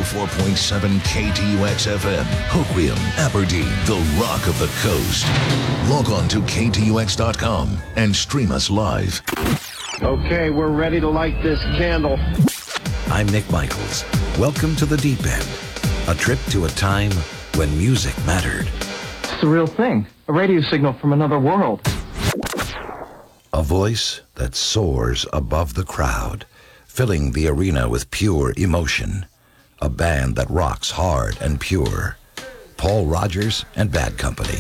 104.7 KTUX FM, Hoquiam, Aberdeen, the rock of the coast. Log on to KTUX.com and stream us live. Okay, we're ready to light this candle. I'm Nick Michaels. Welcome to the Deep End, a trip to a time when music mattered. It's the real thing, a radio signal from another world. A voice that soars above the crowd, filling the arena with pure emotion. A band that rocks hard and pure. Paul Rogers and Bad Company.